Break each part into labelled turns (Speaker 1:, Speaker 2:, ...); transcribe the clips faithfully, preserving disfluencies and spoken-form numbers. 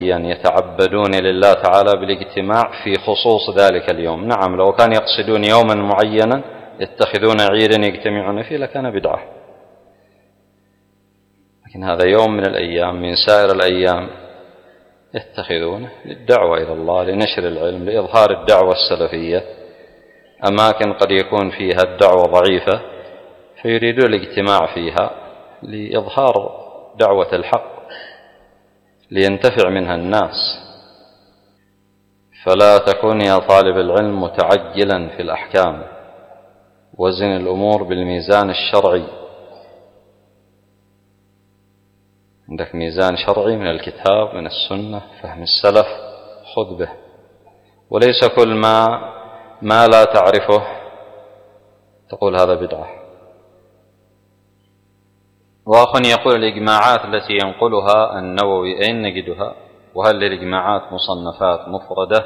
Speaker 1: يتعبدون لله تعالى بالاجتماع في خصوص ذلك اليوم. نعم، لو كان يقصدون يوما معينا يتخذون عيدا يجتمعون فيه لكان بدعة، لكن هذا يوم من الأيام من سائر الأيام يتخذونه للدعوة إلى الله، لنشر العلم، لإظهار الدعوة السلفية. أماكن قد يكون فيها الدعوة ضعيفة فيريدون الاجتماع فيها لإظهار دعوة الحق لينتفع منها الناس. فلا تكن يا طالب العلم متعجلا في الأحكام، وزن الأمور بالميزان الشرعي. عندك ميزان شرعي من الكتاب من السنة فهم السلف خذ به، وليس كل ما ما لا تعرفه تقول هذا بدعة. وأخ يقول الإجماعات التي ينقلها النووي أين نجدها؟ وهل للإجماعات مصنفات مفردة؟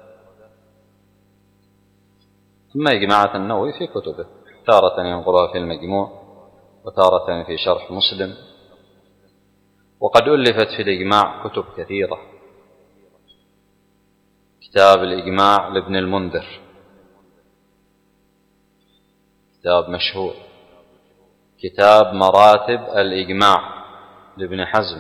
Speaker 1: أما إجماعات النووي في كتبه، تارة ينقلها في المجموع وتارة في شرح مسلم، وقد ألفت في الإجماع كتب كثيرة. كتاب الإجماع لابن المنذر كتاب مشهور، كتاب مراتب الإجماع لابن حزم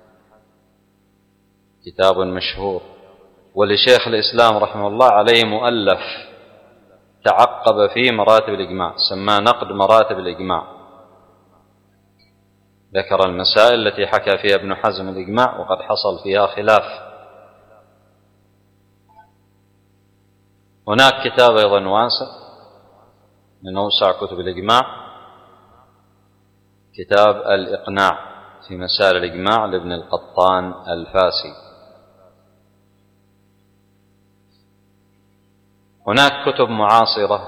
Speaker 1: كتاب مشهور، ولشيخ الإسلام رحمه الله عليه مؤلف تعقب فيه مراتب الإجماع سماه نقد مراتب الإجماع، ذكر المسائل التي حكى فيها ابن حزم الإجماع وقد حصل فيها خلاف. هناك كتاب أيضا واسع من أوسع كتب الإجماع، كتاب الإقناع في مسائل الإجماع لابن القطان الفاسي. هناك كتب معاصرة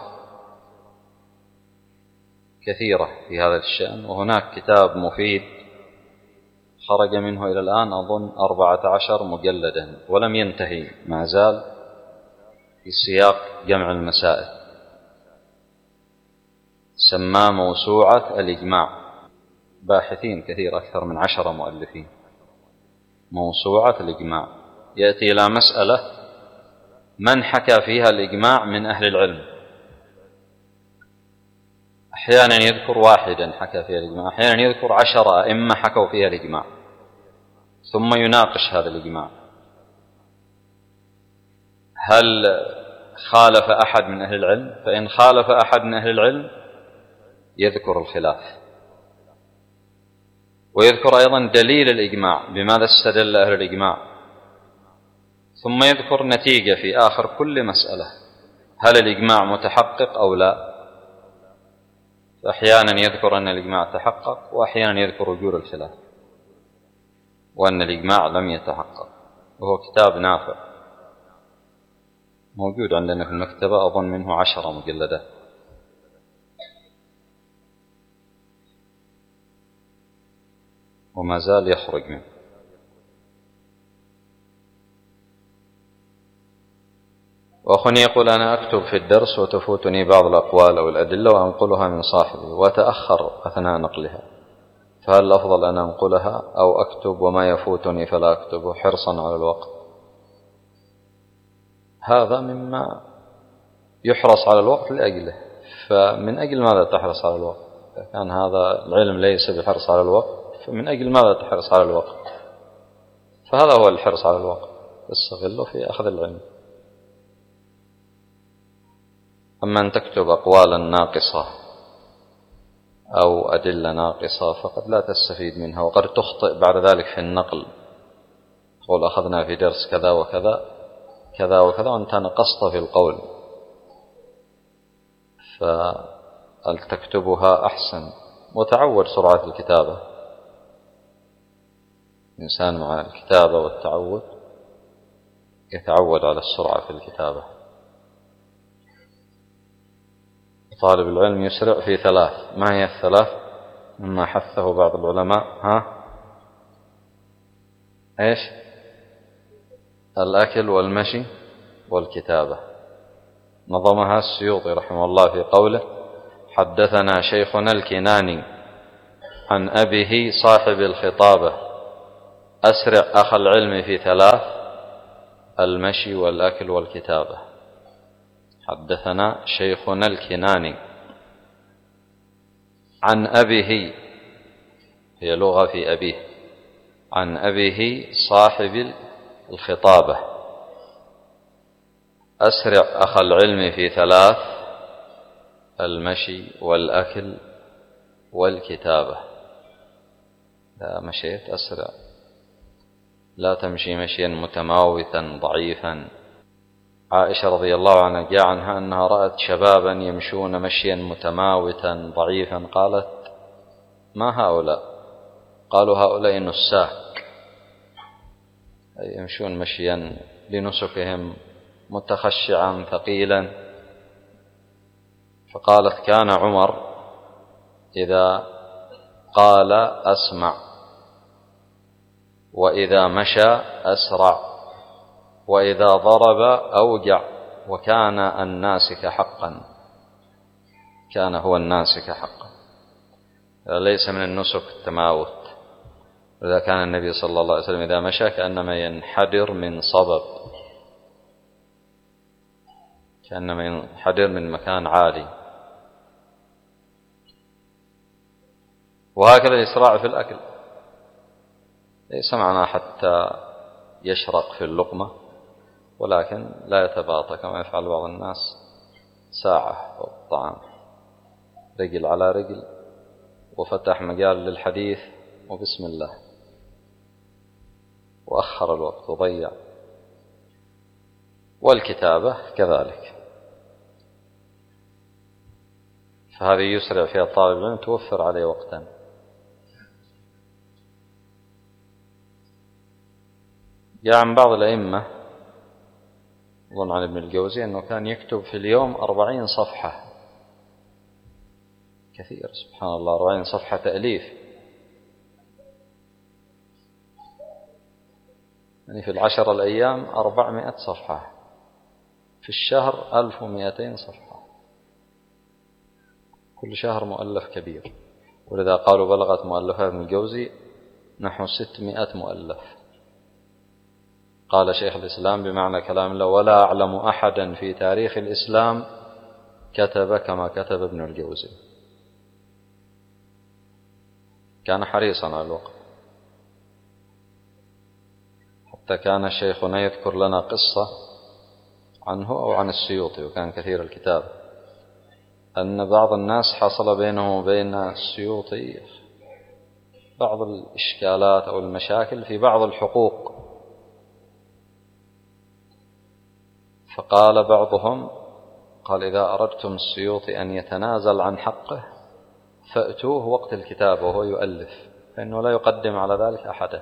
Speaker 1: كثيرة في هذا الشأن، وهناك كتاب مفيد خرج منه إلى الآن أظن أربعة عشر مجلدا ولم ينتهي، ما زال في سياق جمع المسائل، سماه موسوعة الإجماع، باحثين كثير أكثر من عشرة مؤلفين. موسوعة الإجماع يأتي إلى مسألة من حكى فيها الإجماع من أهل العلم، أحيانا يذكر واحدا حكى فيها الإجماع، أحيانا يذكر عشرة أئمة حكوا فيها الإجماع، ثم يناقش هذا الإجماع هل خالف أحد من أهل العلم، فإن خالف أحد من أهل العلم يذكر الخلاف، ويذكر أيضا دليل الإجماع بماذا استدل أهل الإجماع، ثم يذكر نتيجة في آخر كل مسألة هل الإجماع متحقق أو لا. فأحيانا يذكر أن الإجماع تحقق، وأحيانا يذكر وجود الخلاف وأن الإجماع لم يتحقق، وهو كتاب نافع موجود عندنا في المكتبة أظن منه عشرة مجلدات. وما زال يخرج منه. وأخني يقول أنا أكتب في الدرس وتفوتني بعض الأقوال أو الأدلة وأنقلها من صاحبي وأتأخر أثناء نقلها، فهل الأفضل أن أنقلها أو أكتب وما يفوتني فلا أكتبه حرصا على الوقت؟ هذا مما يحرص على الوقت لأجله، فمن أجل ماذا تحرص على الوقت؟ إذا كان هذا العلم ليس بحرص على الوقت فمن أجل ماذا تحرص على الوقت؟ فهذا هو الحرص على الوقت، استغله في أخذ العلم. أما أن تكتب أقوالا ناقصة أو أدلة ناقصة فقد لا تستفيد منها، وقد تخطئ بعد ذلك في النقل، تقول أخذنا في درس كذا وكذا كذا وكذا وأنت نقصت في القول، فلتكتبها أحسن. وتعود سرعة الكتابة، الإنسان مع الكتابة والتعود يتعود على السرعة في الكتابة. طالب العلم يسرع في ثلاث، ما هي الثلاث مما حثه بعض العلماء؟ ها إيش؟ الأكل والمشي والكتابة. نظمها السيوطي رحمه الله في قوله حدثنا شيخنا الكناني عن أبيه صاحب الخطابة أسرع أخ العلم في ثلاث: المشي والأكل والكتابة. حدثنا شيخنا الكناني عن أبيه، هي لغة في أبيه، عن أبيه صاحب الخطابة: أسرع أخ العلم في ثلاث: المشي والأكل والكتابة. لا مشيت أسرع، لا تمشي مشيا متماوتا ضعيفا. عائشة رضي الله عنها جاء عنها أنها رأت شبابا يمشون مشيا متماوتا ضعيفا، قالت: ما هؤلاء؟ قالوا: هؤلاء نساك، أي يمشون مشيا لنسكهم متخشعا ثقيلا. فقالت: كان عمر إذا قال أسمع، وإذا مشى أسرع، وإذا ضرب أوجع، وكان الناسك حقا، كان هو الناسك حقا، ليس من النسك التماوت. وإذا كان النبي صلى الله عليه وسلم إذا مشى كأنما ينحدر من صبب، كأنما ينحدر من مكان عالي. وهكذا الإسراع في الأكل، ليس معنا حتى يشرق في اللقمة، ولكن لا يتباطأ كما يفعل بعض الناس، ساعة فوق الطعام، رجل على رجل، وفتح مجال للحديث وبسم الله، وأخر الوقت وضيع. والكتابة كذلك، فهذه يسرع فيها الطالب العلم، توفر عليه وقتا. جاء عن بعض الأئمة أظن عن ابن الجوزي أنه كان يكتب في اليوم أربعين صفحة، كثير سبحان الله، أربعين صفحة تأليف، يعني في العشر الأيام أربعمائة صفحة، في الشهر ألف ومئتين صفحة، كل شهر مؤلف كبير. ولذا قالوا بلغت مؤلفات ابن الجوزي نحو ستمائة مؤلف. قال شيخ الإسلام بمعنى كلام الله: ولا أعلم أحدا في تاريخ الإسلام كتب كما كتب ابن الجوزي. كان حريصا على الوقت، حتى كان شيخنا يذكر لنا قصة عنه أو عن السيوطي، وكان كثير الكتاب، أن بعض الناس حصل بينه وبين السيوطي بعض الإشكالات أو المشاكل في بعض الحقوق، فقال بعضهم، قال: إذا أردتم السيوطي أن يتنازل عن حقه فأتوه وقت الكتاب وهو يؤلف، فإنه لا يقدم على ذلك أحدا.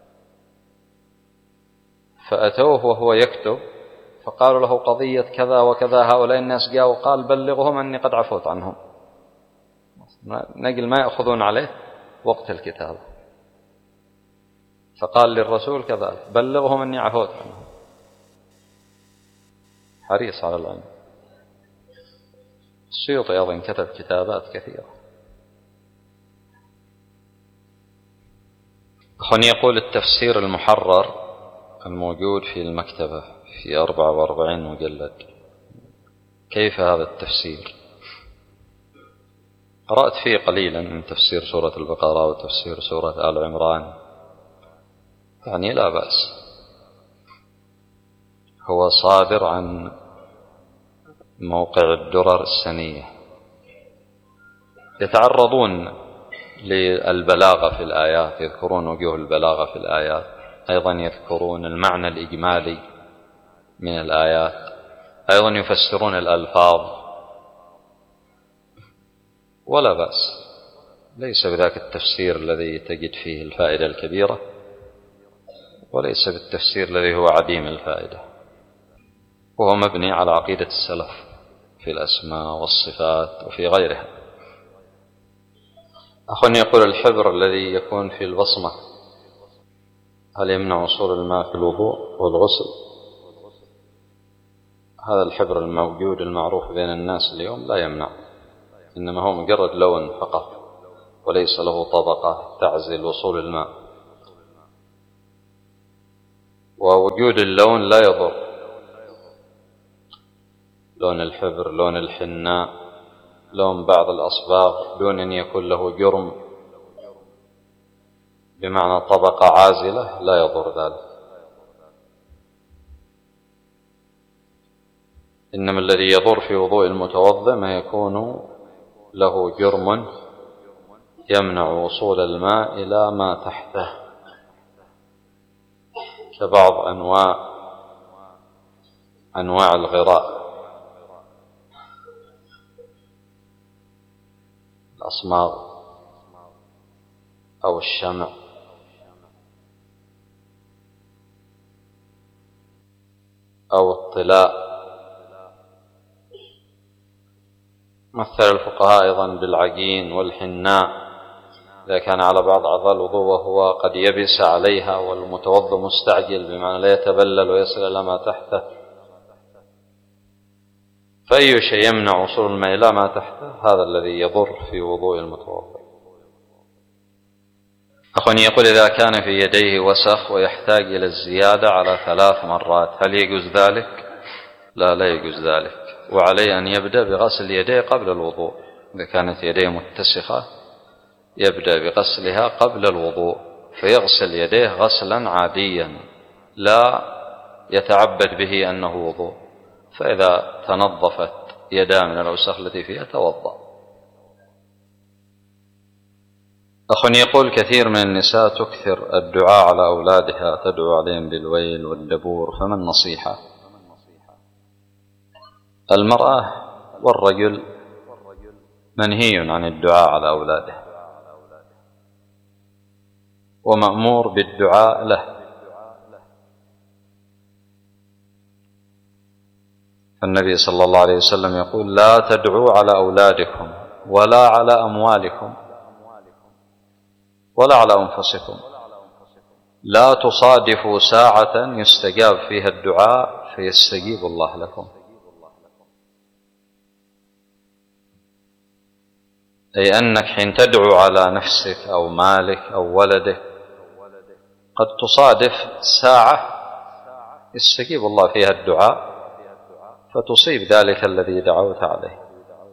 Speaker 1: فأتوه وهو يكتب، فقالوا له: قضية كذا وكذا، هؤلاء الناس جاءوا، قال: بلغهم أني قد عفوت عنهم، نقل ما يأخذون عليه وقت الكتاب. فقال للرسول كذلك: بلغهم أني عفوت عنهم. حريص على العلم. السيوطي أيضا كتب كتابات كثيرة. أخواني، يقول: التفسير المحرر الموجود في المكتبة في أربعة وأربعين مجلد، كيف هذا التفسير؟ قرأت فيه قليلا من تفسير سورة البقرة وتفسير سورة آل عمران، يعني لا بأس، هو صادر عن موقع الدرر السنية، يتعرضون للبلاغة في الآيات، يذكرون وجوه البلاغة في الآيات، أيضا يذكرون المعنى الإجمالي من الآيات، أيضا يفسرون الألفاظ، ولا بأس، ليس بذاك التفسير الذي تجد فيه الفائدة الكبيرة، وليس بالتفسير الذي هو عديم الفائدة، وهو مبني على عقيدة السلف في الأسماء والصفات وفي غيرها. أخواني، يقول: الحبر الذي يكون في البصمة هل يمنع وصول الماء في الوضوء والغسل؟ هذا الحبر الموجود المعروف بين الناس اليوم لا يمنع، إنما هو مجرد لون فقط، وليس له طبقة تعزل وصول الماء. ووجود اللون لا يضر، لون الحبر، لون الحناء، لون بعض الأصباغ دون أن يكون له جرم بمعنى طبقة عازلة لا يضر ذلك. إنما الذي يضر في وضوء المتوضئ ما يكون له جرم يمنع وصول الماء إلى ما تحته، كبعض أنواع أنواع الغراء، الأصماغ أو الشمع أو الطلاء. مثل الفقهاء أيضا بالعجين والحناء إذا كان على بعض أعضاء الوضوء وهو قد يبس عليها والمتوضئ مستعجل بمعنى لا يتبلل ويصل إلى ما تحته، فأي شيء يمنع وصول الماء إلى ما تحته هذا الذي يضر في وضوء المتوضئ. أخواني يقول إذا كان في يديه وسخ ويحتاج إلى الزيادة على ثلاث مرات هل يجوز ذلك؟ لا، لا يجوز ذلك، وعليه أن يبدأ بغسل يديه قبل الوضوء. إذا كانت يديه متسخة يبدأ بغسلها قبل الوضوء، فيغسل يديه غسلا عاديا لا يتعبد به أنه وضوء، فإذا تنظفت يداه من الأوساخ التي فيها توضأ. أخ يقول كثير من النساء تكثر الدعاء على أولادها، تدعو عليهم بالويل والدبور، فما النصيحة؟ المرأة والرجل منهي عن الدعاء على أولاده ومأمور بالدعاء له. النبي صلى الله عليه وسلم يقول لا تدعوا على أولادكم ولا على أموالكم ولا على أنفسكم، لا تصادفوا ساعة يستجاب فيها الدعاء فيستجيب الله لكم. أي أنك حين تدعو على نفسك أو مالك أو ولدك قد تصادف ساعة يستجيب الله فيها الدعاء فتصيب ذلك الذي دعوت عليه.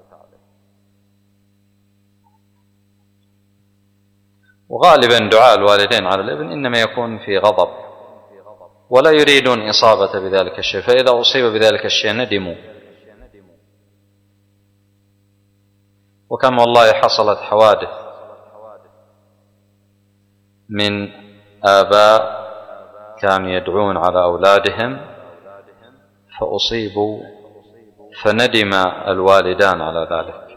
Speaker 1: وغالبا دعاء الوالدين على الابن إنما يكون في غضب ولا يريدون إصابة بذلك الشيء، فإذا أصيب بذلك الشيء ندموا. وكم والله حصلت حوادث من آباء كانوا يدعون على أولادهم فأصيبوا فندم الوالدان على ذلك.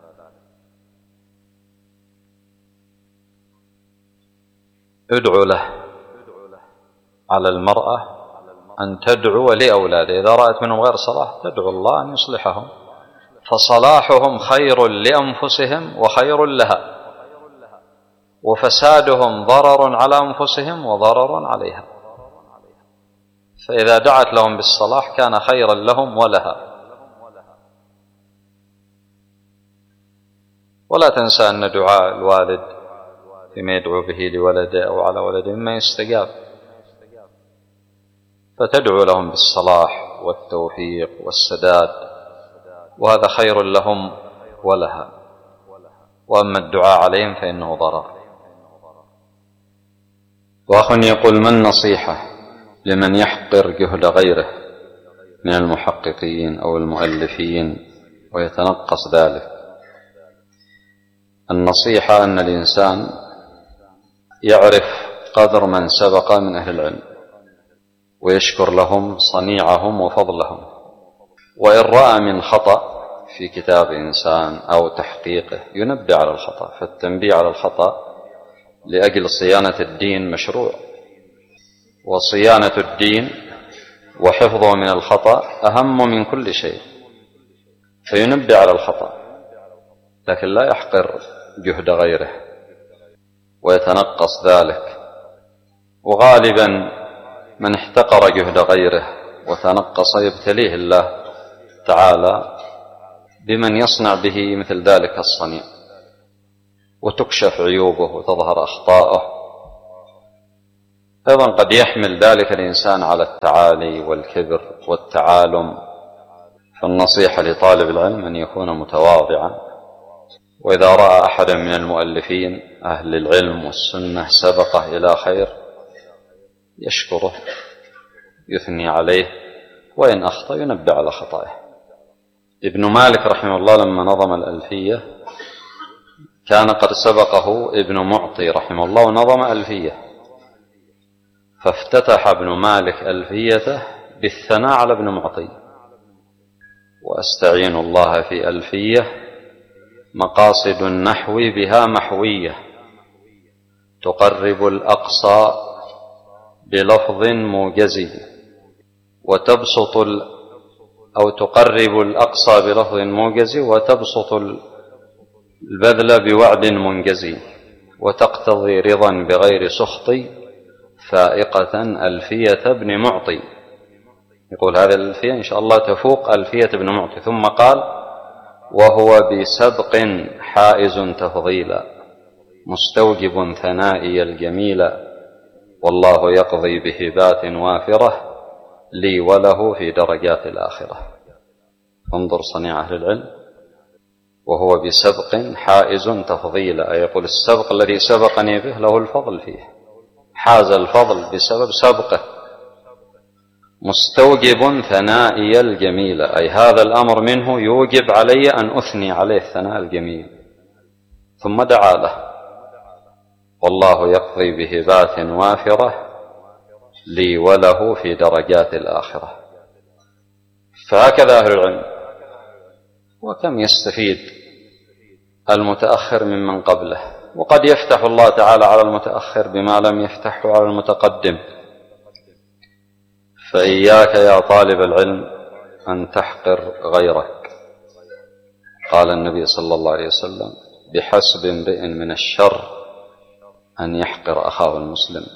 Speaker 1: ادعو له، على المرأة أن تدعو لأولاده إذا رأت منهم غير صلاح تدعو الله أن يصلحهم، فصلاحهم خير لأنفسهم وخير لها، وفسادهم ضرر على أنفسهم وضرر عليها، فإذا دعت لهم بالصلاح كان خيرا لهم ولها. ولا تنسى أن دعاء الوالد فيما يدعو به لولده أو على ولده مما يستجاب، فتدعو لهم بالصلاح والتوفيق والسداد، وهذا خير لهم ولها. وأما الدعاء عليهم فإنه ضرر. وأخ يقول ما النصيحة لمن يحقر جهد غيره من المحققين أو المؤلفين ويتنقص ذلك؟ النصيحة أن الإنسان يعرف قدر من سبق من أهل العلم ويشكر لهم صنيعهم وفضلهم، وإن رأى من خطأ في كتاب إنسان أو تحقيقه ينبه على الخطأ، فالتنبيه على الخطأ لأجل صيانة الدين مشروع، وصيانة الدين وحفظه من الخطأ أهم من كل شيء، فينبه على الخطأ لكن لا يحقر جهد غيره ويتنقص ذلك. وغالبا من احتقر جهد غيره وتنقص يبتليه الله تعالى بمن يصنع به مثل ذلك الصنيع، وتكشف عيوبه وتظهر أخطاءه، أيضا قد يحمل ذلك الإنسان على التعالي والكبر والتعالم، فالنصيحة لطالب العلم أن يكون متواضعا، وإذا رأى أحدا من المؤلفين أهل العلم والسنة سبقه إلى خير يشكره يثني عليه، وإن أخطأ ينبه على خطأه. ابن مالك رحمه الله لما نظم الألفية كان قد سبقه ابن معطي رحمه الله ونظم ألفية، فافتتح ابن مالك ألفيته بالثناء على ابن معطي: وأستعين الله في ألفية مقاصد النحو بها محوية، تقرب الأقصى بلفظ موجز، وتبسط ال أو تقرب الأقصى بلفظ موجز وتبسط البذل بوعد منجز، وتقتضي رضا بغير سخط، فائقة ألفية ابن معطي. يقول هذه الألفية إن شاء الله تفوق ألفية ابن معطي. ثم قال: وهو بسبق حائز تفضيلا، مستوجب ثنائي الجميل، والله يقضي بهبات وافرة لي وله في درجات الآخرة. انظر صنيع أهل العلم: وهو بسبق حائز تفضيلا، أي يقول السبق الذي سبقني به له الفضل فيه، حاز الفضل بسبب سبقه. مستوجب ثنائي الجميل، أي هذا الأمر منه يوجب علي أن أثني عليه الثناء الجميل. ثم دعا له: والله يقضي بهبات وافرة لي وله في درجات الآخرة. فهكذا أهل العلم. وكم يستفيد المتأخر ممن قبله، وقد يفتح الله تعالى على المتأخر بما لم يفتحه على المتقدم. فإياك يا طالب العلم أن تحقر غيرك. قال النبي صلى الله عليه وسلم: بحسب امرئ من الشر أن يحقر أخاه المسلم.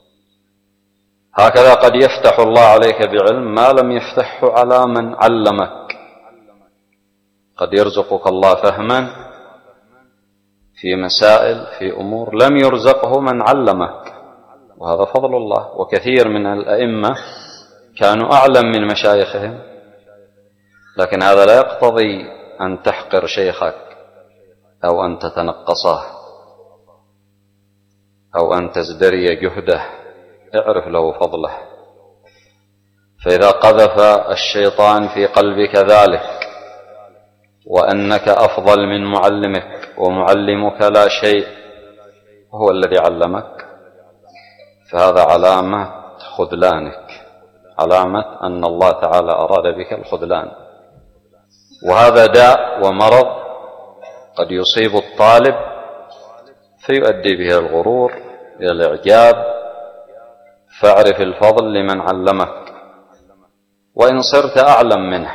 Speaker 1: هكذا قد يفتح الله عليك بعلم ما لم يفتحه على من علمك. قد يرزقك الله فهما في مسائل في أمور لم يرزقه من علمك، وهذا فضل الله. وكثير من الأئمة كانوا أعلم من مشايخهم، لكن هذا لا يقتضي أن تحقر شيخك أو أن تتنقصه أو أن تزدري جهده. اعرف له فضله. فإذا قذف الشيطان في قلبك ذلك، وأنك أفضل من معلمك ومعلمك لا شيء هو الذي علمك، فهذا علامة خذلانك، علامة أن الله تعالى أراد بك الخذلان. وهذا داء ومرض قد يصيب الطالب فيؤدي به الغرور إلى الإعجاب. فاعرف الفضل لمن علمك، وإن صرت أعلم منه،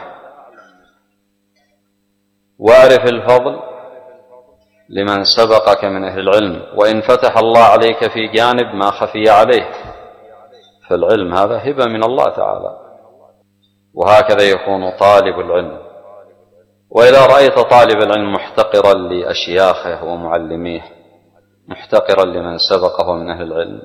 Speaker 1: واعرف الفضل لمن سبقك من أهل العلم، وإن فتح الله عليك في جانب ما خفي عليه، فالعلم هذا هبة من الله تعالى. وهكذا يكون طالب العلم. وإذا رأيت طالب العلم محتقرا لأشياخه ومعلميه، محتقرا لمن سبقه من أهل العلم،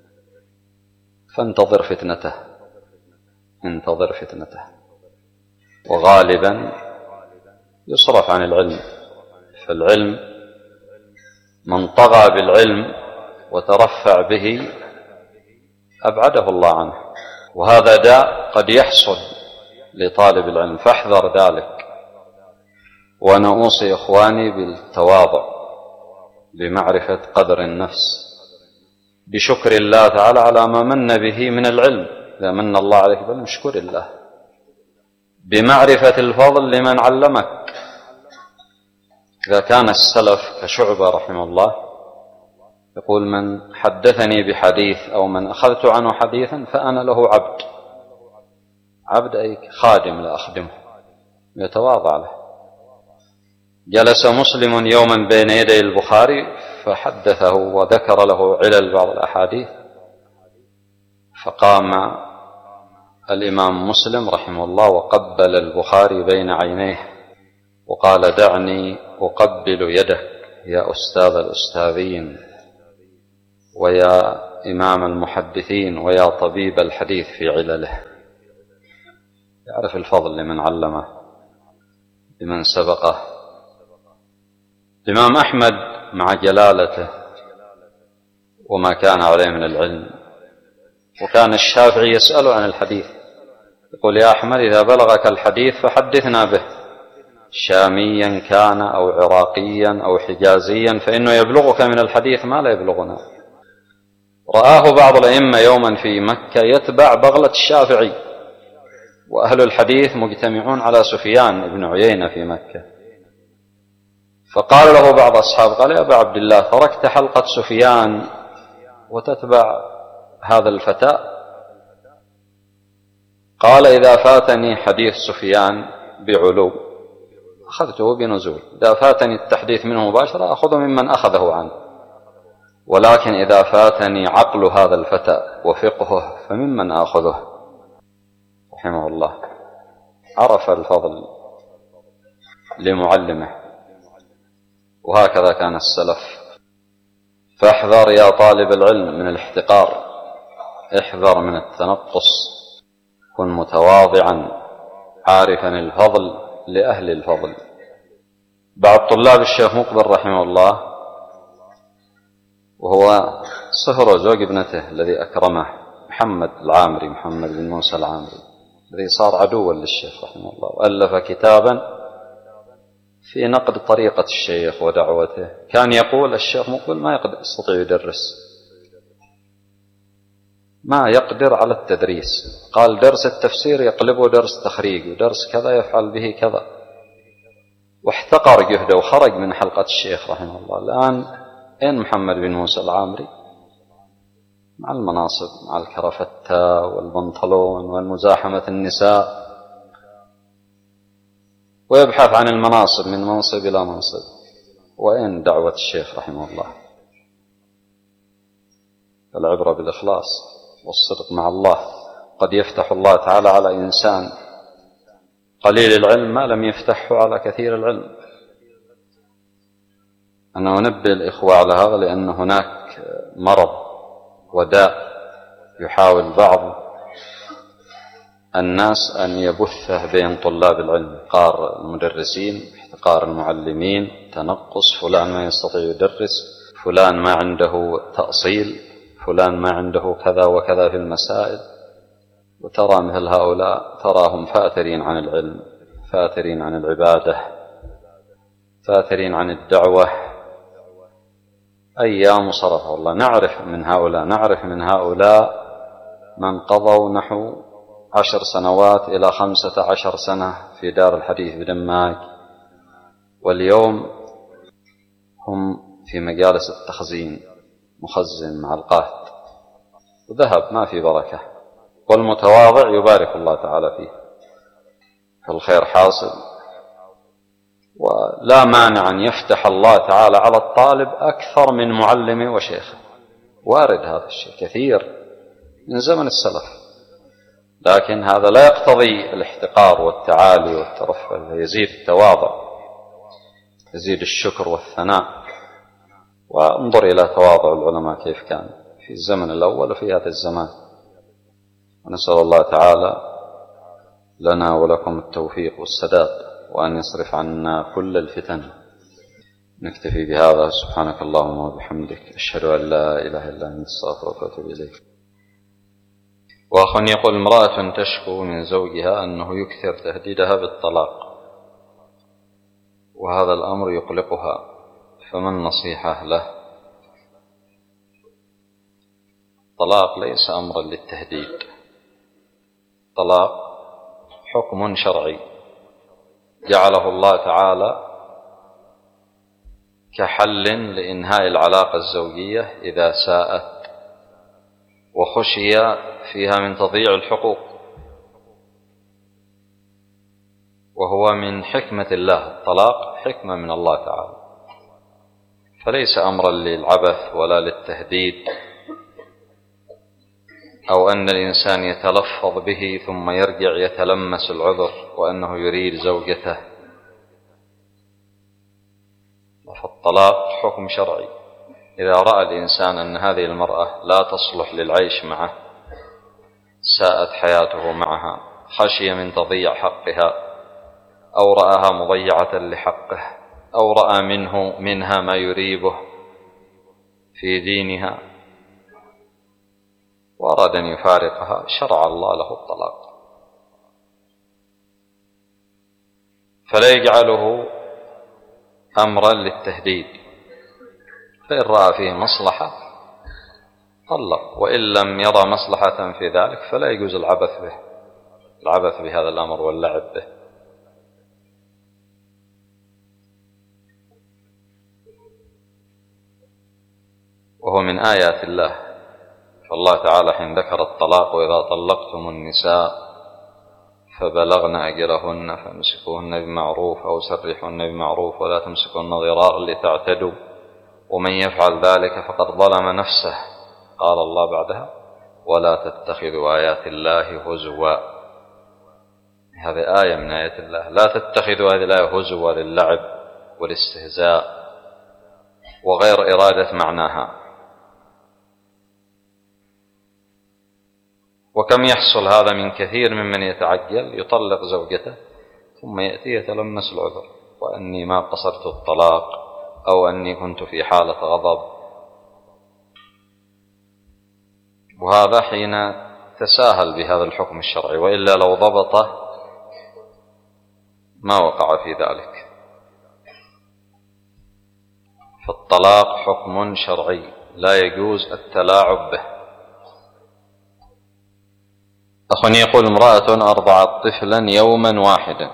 Speaker 1: فانتظر فتنته، انتظر فتنته. وغالبا يصرف عن العلم. فالعلم من طغى بالعلم وترفع به أبعده الله عنه، وهذا داء قد يحصل لطالب العلم، فاحذر ذلك. وأنا أوصي إخواني بالتواضع، بمعرفة قدر النفس، بشكر الله تعالى على ما من به من العلم. إذا من الله عليك بالعلم اشكر الله، بمعرفة الفضل لمن علمك. إذا كان السلف كشعبة رحمه الله يقول: من حدثني بحديث أو من أخذت عنه حديثا فأنا له عبد. عبد أي خادم لا أخدمه، يتواضع له. جلس مسلم يوما بين يدي البخاري فحدثه وذكر له علل بعض الأحاديث، فقام الإمام مسلم رحمه الله وقبل البخاري بين عينيه وقال: دعني أقبل يدك يا أستاذ الأستاذين ويا إمام المحدثين ويا طبيب الحديث في علله. يعرف الفضل لمن علمه لمن سبقه. الإمام أحمد مع جلالته وما كان عليه من العلم، وكان الشافعي يسأله عن الحديث يقول يا أحمد إذا بلغك الحديث فحدثنا به، شاميا كان أو عراقيا أو حجازيا، فإنه يبلغك من الحديث ما لا يبلغنا. رآه بعض الأئمة يوما في مكة يتبع بغلة الشافعي، وأهل الحديث مجتمعون على سفيان بن عيينة في مكة، فقال له بعض أصحاب قال يا أبا عبد الله تركت حلقة سفيان وتتبع هذا الفتى؟ قال إذا فاتني حديث سفيان بعلو أخذته بنزول، إذا فاتني التحديث منه مباشرة أخذه ممن أخذه عنه، ولكن إذا فاتني عقل هذا الفتى وفقهه فممن أخذه. رحمه الله عرف الفضل لمعلمه، وهكذا كان السلف. فاحذر يا طالب العلم من الاحتقار، احذر من التنقص، كن متواضعا عارفا الفضل لأهل الفضل. بعض طلاب الشيخ مقبل رحمه الله وهو صهر زوج ابنته الذي أكرمه محمد العامري، محمد بن موسى العامري الذي صار عدوا للشيخ رحمه الله، وألف كتابا في نقد طريقة الشيخ ودعوته. كان يقول الشيخ مقبل ما يقدر يستطيع يدرس، ما يقدر على التدريس، قال درس التفسير يقلبه درس تخريج، ودرس كذا يفعل به كذا، واحتقر جهده وخرج من حلقة الشيخ رحمه الله. الآن أين محمد بن موسى العامري؟ مع المناصب، مع الكرفتة والبنطلون والمزاحمة النساء، ويبحث عن المناصب من منصب إلى منصب. وأين دعوة الشيخ رحمه الله؟ العبرة بالإخلاص والصدق مع الله. قد يفتح الله تعالى على إنسان قليل العلم ما لم يفتحه على كثير العلم. أنا أنبه الإخوة على هذا، لأن هناك مرض وداء يحاول بعض الناس أن يبثه بين طلاب العلم، احتقار المدرسين، احتقار المعلمين، تنقص فلان ما يستطيع يدرس، فلان ما عنده تأصيل، فلان ما عنده كذا وكذا في المسائل. وترى مثل هؤلاء تراهم فاترين عن العلم، فاترين عن العبادة، فاترين عن الدعوة. أيام صرفها والله. نعرف من هؤلاء نعرف من هؤلاء من قضوا نحو عشر سنوات إلى خمسة عشر سنة في دار الحديث بدماغ، واليوم هم في مجالس التخزين، مخزن مع القاهد، وذهب ما في بركة. والمتواضع يبارك الله تعالى فيه، فالخير حاصل. ولا مانع أن يفتح الله تعالى على الطالب أكثر من معلمه وشيخه، وارد هذا الشيء كثير من زمن السلف، لكن هذا لا يقتضي الاحتقار والتعالي والترفع، يزيد التواضع، يزيد الشكر والثناء. وانظر إلى تواضع العلماء كيف كان في الزمن الأول وفي هذا الزمان. ونسأل الله تعالى لنا ولكم التوفيق والسداد، وأن يصرف عنا كل الفتن. نكتفي بهذا. سبحانك اللهم وبحمدك، أشهد أن لا إله إلا أنت، أستغفرك وأتوب إليك. وأخ يقول امرأة تشكو من زوجها أنه يكثر تهديدها بالطلاق، وهذا الأمر يقلقها، فما النصيحة له؟ الطلاق ليس أمرا للتهديد، الطلاق حكم شرعي جعله الله تعالى كحل لإنهاء العلاقة الزوجية إذا ساءت وخشي فيها من تضييع الحقوق، وهو من حكمة الله. الطلاق حكمة من الله تعالى، فليس أمرا للعبث ولا للتهديد، أو أن الإنسان يتلفظ به ثم يرجع يتلمس العذر وأنه يريد زوجته. فالطلاق حكم شرعي إذا رأى الإنسان أن هذه المرأة لا تصلح للعيش معه، ساءت حياته معها، خشي من تضييع حقها، أو رآها مضيعة لحقه، أو رأى منه منها ما يريبه في دينها وأراد أن يفارقها، شرع الله له الطلاق، فلا يجعله أمرا للتهديد، فإن رأى فيه مصلحة طلق، وإن لم يرى مصلحة في ذلك فلا يجوز العبث به العبث بهذا الأمر واللعب به. وهو من آيات الله، فالله تعالى حين ذكر الطلاق: وإذا طلقتم النساء فبلغن أجلهن فامسكوهن بمعروف أو سرحوهن بمعروف ولا تمسكوهن ضرارا لتعتدوا ومن يفعل ذلك فقد ظلم نفسه. قال الله بعدها: ولا تتخذوا آيات الله هزوا. هذه آية من آيات الله، لا تتخذوا هذه الآية هزوا للعب والاستهزاء وغير إرادة معناها. وكم يحصل هذا من كثير ممن يتعجل يطلق زوجته ثم يأتي يتلمس العذر، وأني ما قصرت الطلاق، أو أني كنت في حالة غضب، وهذا حين تساهل بهذا الحكم الشرعي، وإلا لو ضبطه ما وقع في ذلك. فالطلاق حكم شرعي لا يجوز التلاعب به. أخ يقول: امرأة أرضعت طفلا يوما واحدا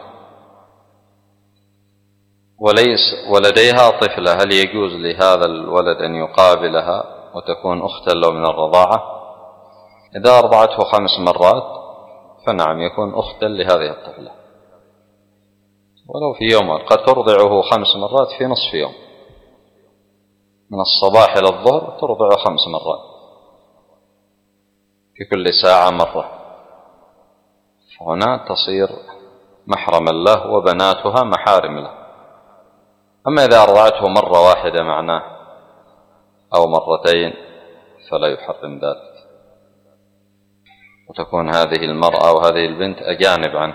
Speaker 1: وليس ولديها طفلة، هل يجوز لهذا الولد أن يقابلها وتكون أختا له من الرضاعة؟ إذا أرضعته خمس مرات فنعم يكون أختا لهذه الطفلة، ولو في يوم، قد ترضعه خمس مرات في نصف يوم، من الصباح إلى الظهر ترضع خمس مرات في كل ساعة مرة، فهنا تصير محرما له وبناتها محارم له. أما إذا أرضعته مرة واحدة معناه أو مرتين فلا يحرم ذلك، وتكون هذه المرأة وهذه البنت أجانب عنه.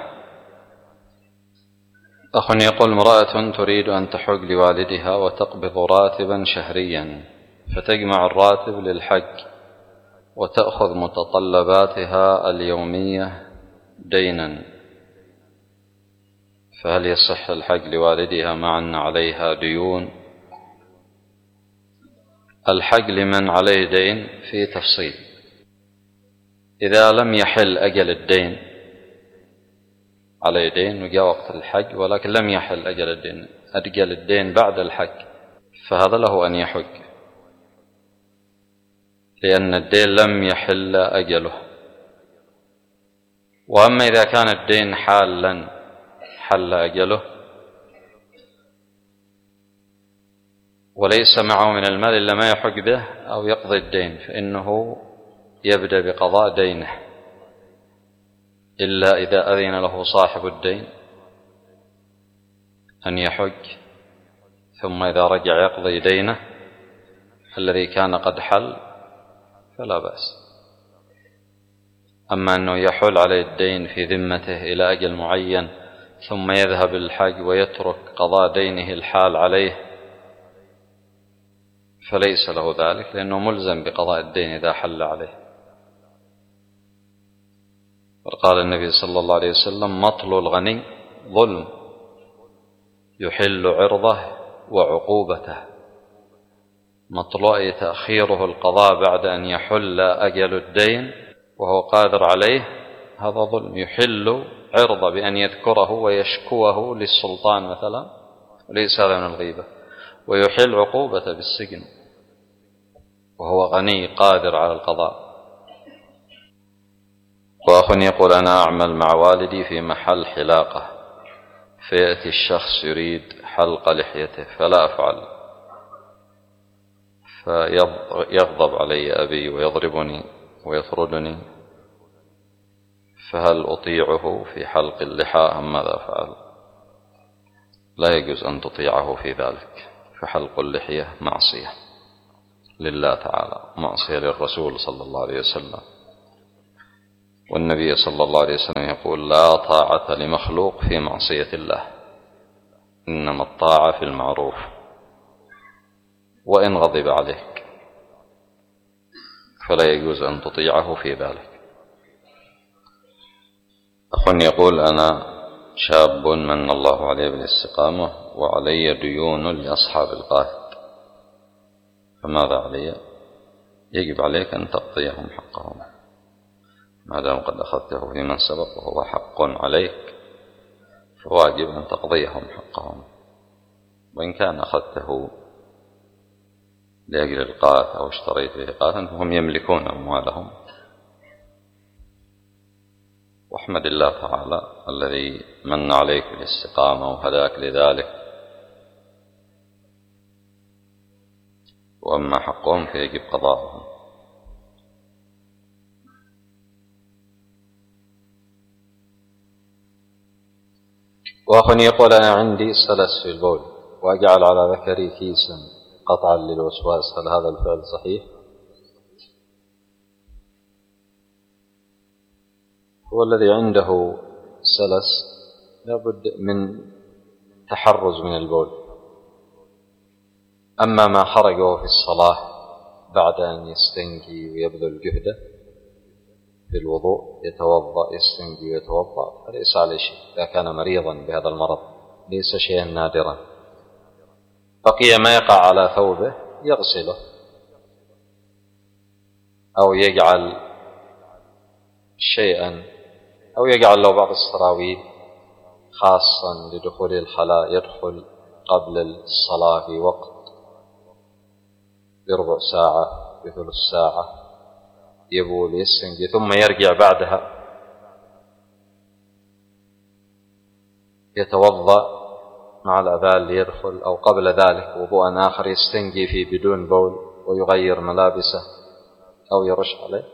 Speaker 1: أخ يقول: امرأة تريد أن تحج لوالدها وتقبض راتبا شهريا، فتجمع الراتب للحج وتأخذ متطلباتها اليومية دينا، فهل يصح الحج لوالدها مع أن عليها ديون؟ الحج لمن عليه دين في تفصيل. إذا لم يحل أجل الدين، عليه دين وجاء وقت الحج ولكن لم يحل أجل الدين، أجل الدين بعد الحج، فهذا له أن يحج، لأن الدين لم يحل أجله. وأما إذا كان الدين حالا حل أجله وليس معه من المال إلا ما يحج به أو يقضي الدين، فإنه يبدأ بقضاء دينه، إلا إذا أذن له صاحب الدين أن يحج، ثم إذا رجع يقضي دينه الذي كان قد حل فلا بأس. أما أنه يحل عليه الدين في ذمته إلى أجل معين ثم يذهب الحج ويترك قضاء دينه الحال عليه فليس له ذلك، لأنه ملزم بقضاء الدين إذا حل عليه. وقال النبي صلى الله عليه وسلم: مطل الغني ظلم، يحل عرضه وعقوبته. مطلوع تأخيره القضاء بعد أن يحل أجل الدين وهو قادر عليه، هذا ظلم. يحل عرضه بأن يذكره ويشكوه للسلطان مثلا، وليس هذا من الغيبة. ويحل عقوبته بالسجن وهو غني قادر على القضاء. وأخ يقول: أنا أعمل مع والدي في محل حلاقة، فيأتي الشخص يريد حلق لحيته فلا أفعل، فيغضب علي أبي ويضربني ويطردني، فهل أطيعه في حلق اللحى أم ماذا أفعل؟ لا يجوز أن تطيعه في ذلك، فحلق اللحية معصية. لله تعالى، معصية للرسول صلى الله عليه وسلم. والنبي صلى الله عليه وسلم يقول: لا طاعة لمخلوق في معصية الله، إنما الطاعة في المعروف، وإن غضب عليك فلا يجوز أن تطيعه في ذلك. أخ يقول: أنا شاب من الله عليه بالاستقامة وعلي ديون لأصحاب القاهر، فماذا علي؟ يجب عليك أن تقضيهم حقهم، ما دام قد أخذته في من سبق وهو حق عليك، فواجب أن تقضيهم حقهم. وإن كان أخذته لأجل القاث أو اشتريت به قاثا فهم يملكون أموالهم. واحمد الله تعالى الذي من عليك بالاستقامة وهداك لذلك. وأما حقهم فيجب قضاءهم. وأخ يقول: أنا عندي سلس في البول وأجعل على ذكري كيسا قطعا للوسواس، هل هذا الفعل صحيح؟ هو الذي عنده سلس لابد من تحرز من البول. أما ما خرجه في الصلاة بعد أن يستنجي ويبذل جهده في الوضوء، يتوضأ يستنجي ويتوضأ، فليس عليه شيء. إذا كان مريضا بهذا المرض ليس شيئا نادرا. بقي ما يقع على ثوبه يغسله، أو يجعل شيئا، أو يجعل له بعض السراويل خاصا لدخول الخلاء، يدخل قبل الصلاة في وقت بربع ساعة بثلث ساعة، يبول يستنجي ثم يرجع بعدها يتوضأ مع الأذان ليدخل، أو قبل ذلك وضوء آخر يستنجي فيه بدون بول ويغير ملابسه أو يرش عليه،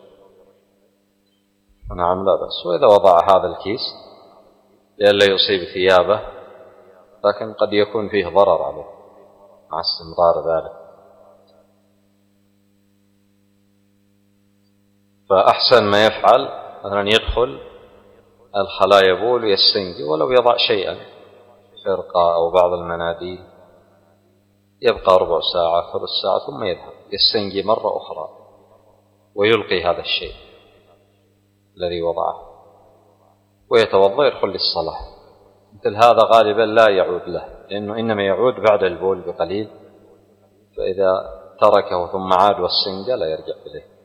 Speaker 1: نعم لا بأس. وإذا وضع هذا الكيس لئلا يصيب ثيابه، لكن قد يكون فيه ضرر عليه مع استمرار ذلك، فأحسن ما يفعل مثلا يدخل الخلاء يبول ويستنجي، ولو يضع شيئا فرقة أو بعض المناديل، يبقى ربع ساعة ثلث ساعة ثم يذهب يستنجي مرة أخرى ويلقي هذا الشيء الذي وضعه ويتوضأ يدخل للصلاة. مثل هذا غالبا لا يعود له، لأنه إنما يعود بعد البول بقليل، فإذا تركه ثم عاد واستنجى لا يرجع إليه.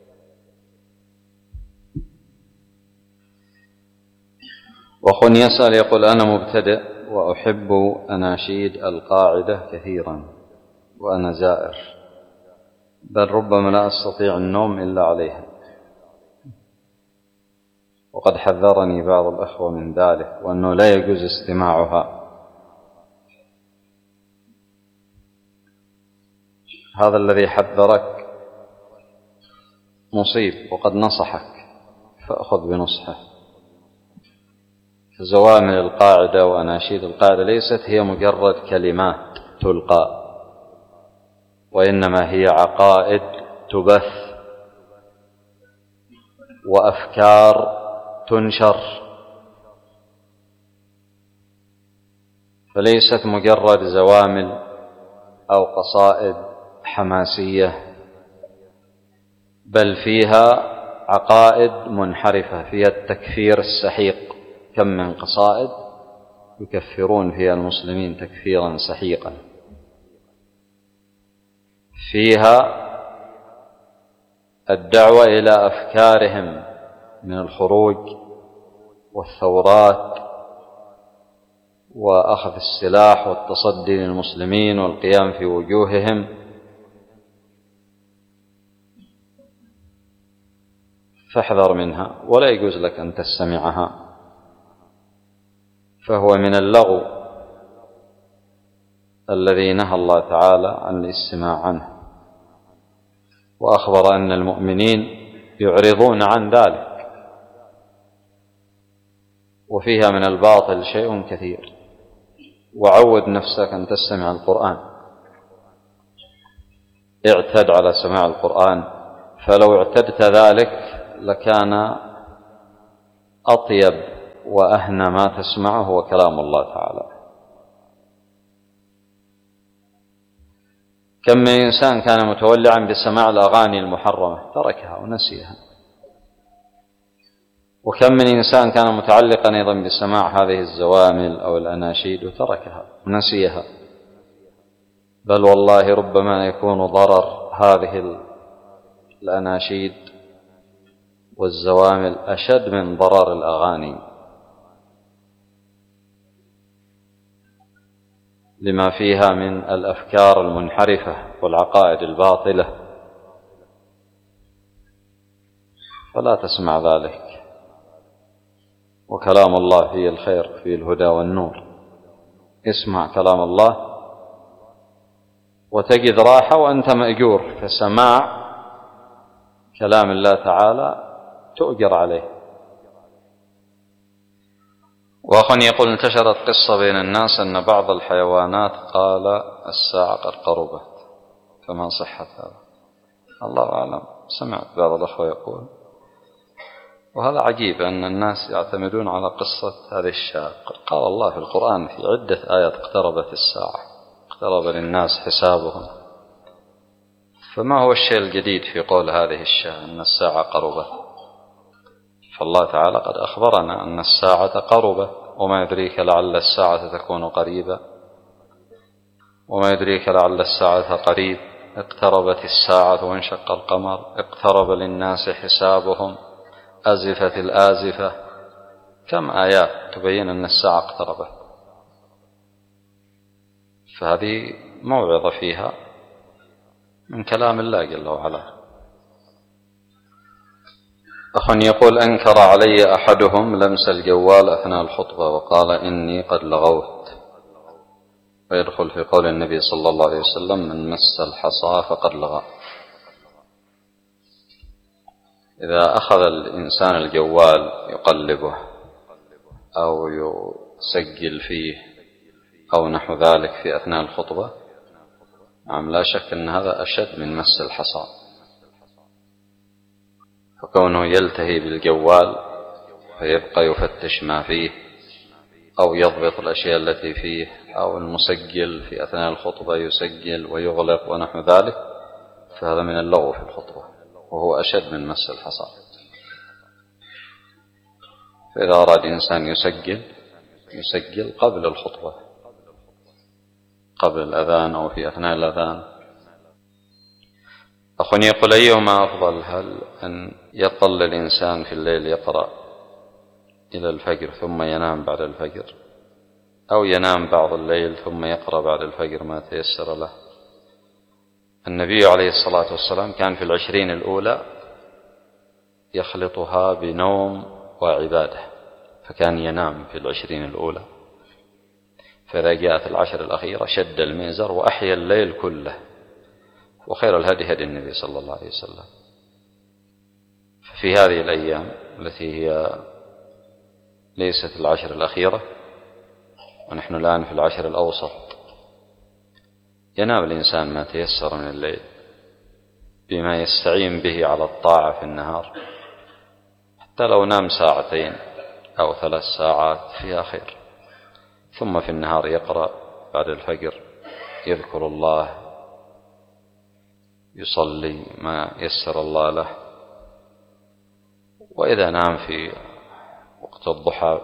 Speaker 1: وأخ يسأل يقول: أنا مبتدئ وأحب أناشيد القاعدة كثيرا وأنا زائر، بل ربما لا أستطيع النوم إلا عليها، وقد حذرني بعض الأخوة من ذلك وأنه لا يجوز استماعها. هذا الذي حذرك مصيب وقد نصحك، فأخذ بنصحه. زوامل القاعدة وأناشيد القاعدة ليست هي مجرد كلمات تلقى، وإنما هي عقائد تبث وأفكار تنشر، فليست مجرد زوامل أو قصائد حماسية، بل فيها عقائد منحرفة، فيها التكفير السحيق. كم من قصائد يكفرون فيها المسلمين تكفيرا سحيقا، فيها الدعوة إلى أفكارهم من الخروج والثورات وأخذ السلاح والتصدي للمسلمين والقيام في وجوههم، فاحذر منها ولا يجوز لك أن تستمعها، فهو من اللغو الذي نهى الله تعالى عن الاستماع عنه، وأخبر أن المؤمنين يعرضون عن ذلك، وفيها من الباطل شيء كثير. وعود نفسك أن تستمع القرآن، اعتد على سماع القرآن، فلو اعتدت ذلك لكان أطيب وأهنى ما تسمعه هو كلام الله تعالى. كم من إنسان كان متولعا بسماع الأغاني المحرمة تركها ونسيها، وكم من إنسان كان متعلقا أيضا بسماع هذه الزوامل أو الأناشيد وتركها ونسيها. بل والله ربما يكون ضرر هذه الأناشيد والزوامل أشد من ضرر الأغاني، لما فيها من الأفكار المنحرفة والعقائد الباطلة، فلا تسمع ذلك. وكلام الله فيه الخير، فيه الهدى والنور. اسمع كلام الله وتجد راحة وأنت مأجور، فسماع كلام الله تعالى تؤجر عليه. وأخ يقول: انتشرت قصة بين الناس أن بعض الحيوانات قال الساعة قد قربت، فما صحة هذا؟ الله أعلم. سمعت بعض الأخوة يقول، وهذا عجيب أن الناس يعتمدون على قصة هذه الشاة. قال الله في القرآن في عدة آيات: اقتربت الساعة، اقترب للناس حسابهم. فما هو الشيء الجديد في قول هذه الشاة أن الساعة قربت؟ فالله تعالى قد أخبرنا أن الساعة قربت، وما يدريك لعل الساعة تكون قريبة، وما يدريك لعل الساعة قريب. اقتربت الساعة وانشق القمر، اقترب للناس حسابهم، أزفت الآزفة. كم آيات تبين أن الساعة اقتربت. فهذه موعظة فيها من كلام الله جل وعلا. أخ يقول: أنكر علي أحدهم لمس الجوال أثناء الخطبة وقال إني قد لغوت، ويدخل في قول النبي صلى الله عليه وسلم: من مس الحصى فقد لغى. إذا أخذ الإنسان الجوال يقلبه أو يسجل فيه أو نحو ذلك في أثناء الخطبة، نعم لا شك أن هذا أشد من مس الحصى. فكونه يلتهي بالجوال فيبقى يفتش ما فيه أو يضبط الأشياء التي فيه، أو المسجل في أثناء الخطبة يسجل ويغلق ونحو ذلك، فهذا من اللغو في الخطبة وهو أشد من مس الحصى. فإذا أراد إنسان يسجل يسجل قبل الخطبة، قبل الأذان أو في أثناء الأذان. أخ يقول: أيهما أفضل، هل أن يطل الإنسان في الليل يقرأ إلى الفجر ثم ينام بعد الفجر، أو ينام بعض الليل ثم يقرأ بعد الفجر ما تيسر له؟ النبي عليه الصلاة والسلام كان في العشرين الأولى يخلطها بنوم وعبادة، فكان ينام في العشرين الأولى، فإذا جاءت العشر الأخيرة شد المئزر وأحيا الليل كله. وخير الهدي هدي النبي صلى الله عليه وسلم. في هذه الأيام التي هي ليست العشر الأخيرة ونحن الآن في العشر الأوسط، ينام الإنسان ما تيسر من الليل بما يستعين به على الطاعة في النهار، حتى لو نام ساعتين أو ثلاث ساعات فيها خير. ثم في النهار يقرأ بعد الفجر، يذكر الله، يصلي ما يسر الله له. وإذا نام في وقت الضحى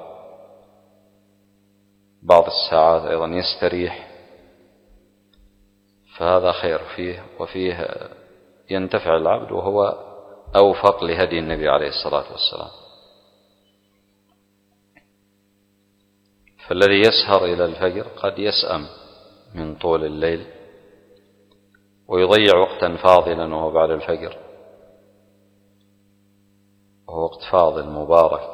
Speaker 1: بعض الساعات أيضا يستريح، فهذا خير فيه، وفيه ينتفع العبد وهو أوفق لهدي النبي عليه الصلاة والسلام. فالذي يسهر إلى الفجر قد يسأم من طول الليل ويضيع وقتا فاضلا وهو بعد الفجر، وهو وقت فاضل مبارك.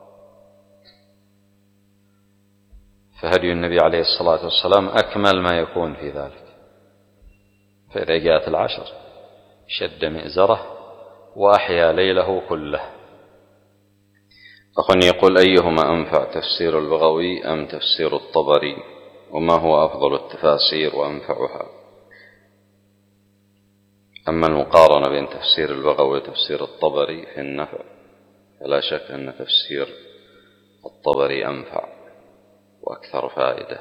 Speaker 1: فهدي النبي عليه الصلاة والسلام أكمل ما يكون في ذلك. فإذا جاءت العشر شد مئزره وأحيا ليله كله. أخ يقول: أيهما أنفع، تفسير البغوي أم تفسير الطبري؟ وما هو أفضل التفاسير وأنفعها؟ أما المقارنة بين تفسير البغوي وتفسير الطبري في النفع فلا شك أن تفسير الطبري أنفع وأكثر فائدة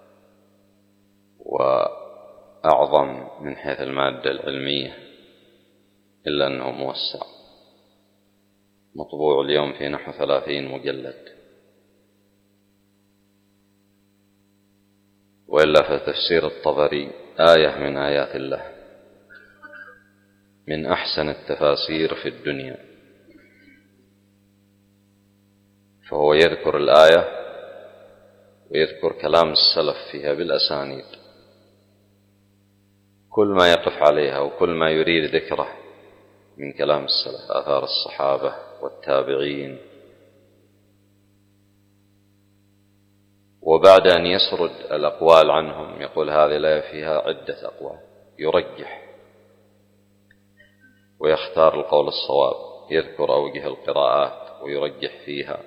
Speaker 1: وأعظم من حيث المادة العلمية، إلا أنه موسع، مطبوع اليوم في نحو ثلاثين مجلد. وإلا فتفسير الطبري آية من آيات الله، من أحسن التفاسير في الدنيا، فهو يذكر الآية ويذكر كلام السلف فيها بالأسانيد، كل ما يقف عليها وكل ما يريد ذكره من كلام السلف، آثار الصحابة والتابعين. وبعد أن يسرد الأقوال عنهم يقول هذه الآية فيها عدة أقوال، يرجح ويختار القول الصواب، يذكر أوجه القراءات ويرجح فيها،